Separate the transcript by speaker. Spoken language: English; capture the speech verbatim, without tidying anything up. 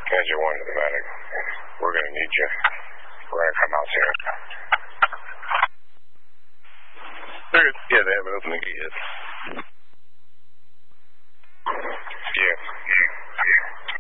Speaker 1: Angel one to the medic. We're going to need you. We're going to come out soon.
Speaker 2: Yeah, they have an opening yet.